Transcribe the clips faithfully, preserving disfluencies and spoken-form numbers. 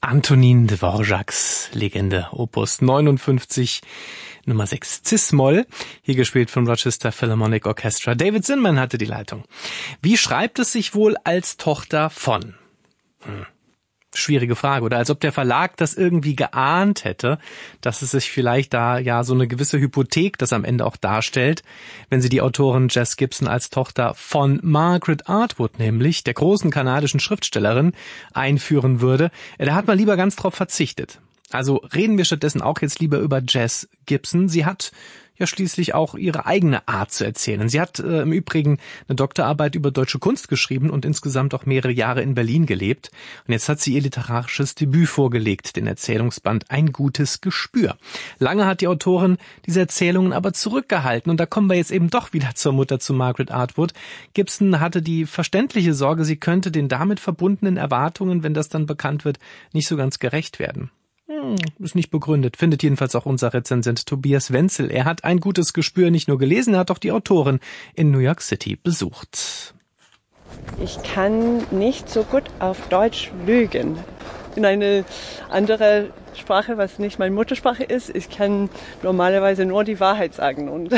Antonin Dvořáks Legende, Opus neunundfünfzig, Nummer sechs, Cis-Moll, hier gespielt vom Rochester Philharmonic Orchestra. David Zinman hatte die Leitung. Wie schreibt es sich wohl als Tochter von? Hm. Schwierige Frage. Oder als ob der Verlag das irgendwie geahnt hätte, dass es sich vielleicht da ja so eine gewisse Hypothek das am Ende auch darstellt, wenn sie die Autorin Jess Gibson als Tochter von Margaret Atwood, nämlich der großen kanadischen Schriftstellerin, einführen würde. Da hat man lieber ganz drauf verzichtet. Also reden wir stattdessen auch jetzt lieber über Jess Gibson. Sie hat ja schließlich auch ihre eigene Art zu erzählen. Sie hat äh, im Übrigen eine Doktorarbeit über deutsche Kunst geschrieben und insgesamt auch mehrere Jahre in Berlin gelebt. Und jetzt hat sie ihr literarisches Debüt vorgelegt, den Erzählungsband Ein gutes Gespür. Lange hat die Autorin diese Erzählungen aber zurückgehalten. Und da kommen wir jetzt eben doch wieder zur Mutter, zu Margaret Atwood. Gibson hatte die verständliche Sorge, sie könnte den damit verbundenen Erwartungen, wenn das dann bekannt wird, nicht so ganz gerecht werden. Hm, ist nicht begründet, findet jedenfalls auch unser Rezensent Tobias Wenzel. Er hat Ein gutes Gespür nicht nur gelesen, er hat auch die Autorin in New York City besucht. Ich kann nicht so gut auf Deutsch lügen. In eine andere Sprache, was nicht meine Muttersprache ist, ich kann normalerweise nur die Wahrheit sagen. Und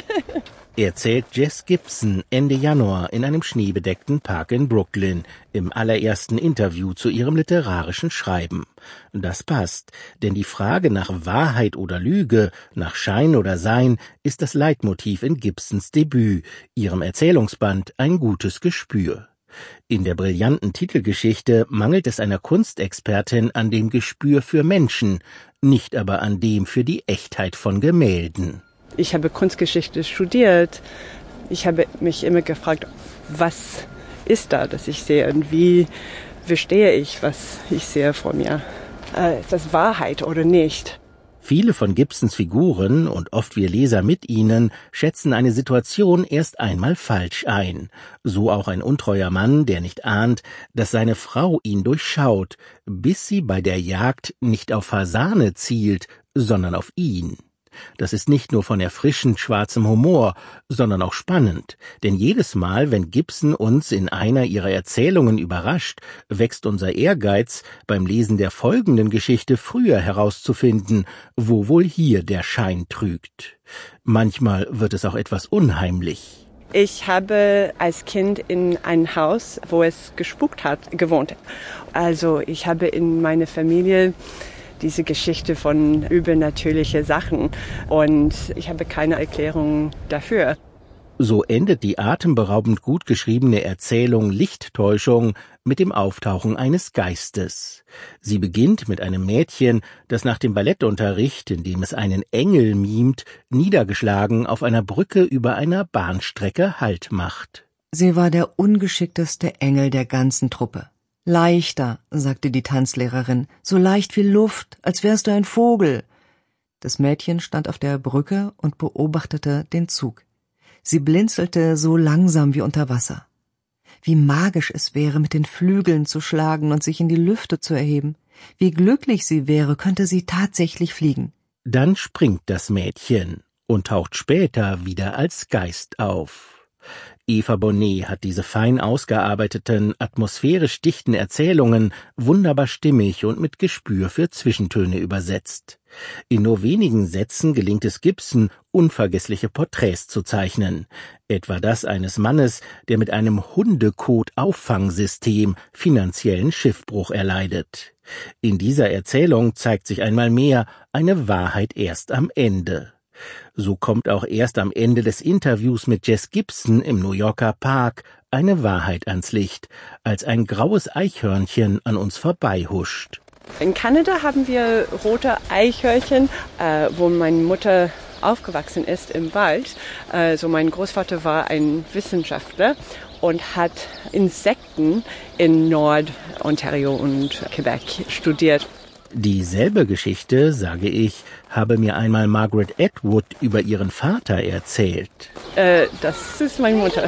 erzählt Jess Gibson Ende Januar in einem schneebedeckten Park in Brooklyn im allerersten Interview zu ihrem literarischen Schreiben. Das passt, denn die Frage nach Wahrheit oder Lüge, nach Schein oder Sein, ist das Leitmotiv in Gibsons Debüt, ihrem Erzählungsband Ein gutes Gespür. In der brillanten Titelgeschichte mangelt es einer Kunstexpertin an dem Gespür für Menschen, nicht aber an dem für die Echtheit von Gemälden. Ich habe Kunstgeschichte studiert. Ich habe mich immer gefragt, was ist da, das ich sehe und wie verstehe ich, was ich sehe vor mir. Äh, ist das Wahrheit oder nicht? Viele von Gibsons Figuren und oft wir Leser mit ihnen schätzen eine Situation erst einmal falsch ein. So auch ein untreuer Mann, der nicht ahnt, dass seine Frau ihn durchschaut, bis sie bei der Jagd nicht auf Fasane zielt, sondern auf ihn. Das ist nicht nur von erfrischend schwarzem Humor, sondern auch spannend, denn jedes Mal, wenn Gibson uns in einer ihrer Erzählungen überrascht, wächst unser Ehrgeiz, beim Lesen der folgenden Geschichte früher herauszufinden, wo wohl hier der Schein trügt. Manchmal wird es auch etwas unheimlich. Ich habe als Kind in einem Haus, wo es gespukt hat, gewohnt. Also ich habe in meiner Familie diese Geschichte von übernatürlichen Sachen und ich habe keine Erklärung dafür. So endet die atemberaubend gut geschriebene Erzählung Lichttäuschung mit dem Auftauchen eines Geistes. Sie beginnt mit einem Mädchen, das nach dem Ballettunterricht, in dem es einen Engel mimt, niedergeschlagen auf einer Brücke über einer Bahnstrecke Halt macht. Sie war der ungeschickteste Engel der ganzen Truppe. Leichter, sagte die Tanzlehrerin, so leicht wie Luft, als wärst du ein Vogel. Das Mädchen stand auf der Brücke und beobachtete den Zug. Sie blinzelte so langsam wie unter Wasser. Wie magisch es wäre, mit den Flügeln zu schlagen und sich in die Lüfte zu erheben. Wie glücklich sie wäre, könnte sie tatsächlich fliegen. Dann springt das Mädchen und taucht später wieder als Geist auf. Eva Bonnet hat diese fein ausgearbeiteten, atmosphärisch dichten Erzählungen wunderbar stimmig und mit Gespür für Zwischentöne übersetzt. In nur wenigen Sätzen gelingt es Gibson, unvergessliche Porträts zu zeichnen. Etwa das eines Mannes, der mit einem Hundekot-Auffangsystem finanziellen Schiffbruch erleidet. In dieser Erzählung zeigt sich einmal mehr eine Wahrheit erst am Ende. So kommt auch erst am Ende des Interviews mit Jess Gibson im New Yorker Park eine Wahrheit ans Licht, als ein graues Eichhörnchen an uns vorbeihuscht. In Kanada haben wir rote Eichhörnchen, äh, wo meine Mutter aufgewachsen ist im Wald. Also mein Großvater war ein Wissenschaftler und hat Insekten in Nord-Ontario und Quebec studiert. Dieselbe Geschichte, sage ich, habe mir einmal Margaret Atwood über ihren Vater erzählt. Äh, das ist meine Mutter.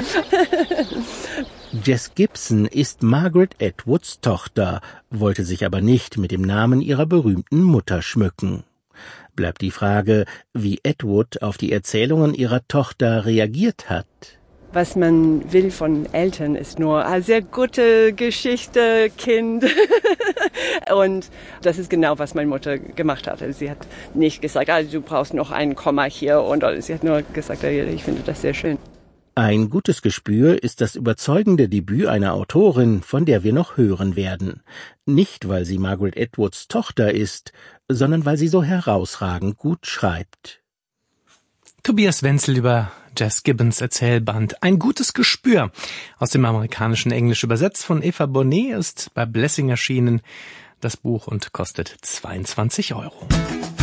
Jess Gibson ist Margaret Atwoods Tochter, wollte sich aber nicht mit dem Namen ihrer berühmten Mutter schmücken. Bleibt die Frage, wie Atwood auf die Erzählungen ihrer Tochter reagiert hat. Was man will von Eltern ist nur eine sehr gute Geschichte, Kind. Und das ist genau, was meine Mutter gemacht hat. Sie hat nicht gesagt, ah, du brauchst noch ein Komma hier. Und sie hat nur gesagt, ich finde das sehr schön. Ein gutes Gespür ist das überzeugende Debüt einer Autorin, von der wir noch hören werden. Nicht, weil sie Margaret Atwoods Tochter ist, sondern weil sie so herausragend gut schreibt. Tobias Wenzel über Jess Gibbons Erzählband Ein gutes Gespür aus dem amerikanischen Englisch übersetzt von Eva Bonnet, ist bei Blessing erschienen, das Buch, und kostet zweiundzwanzig Euro.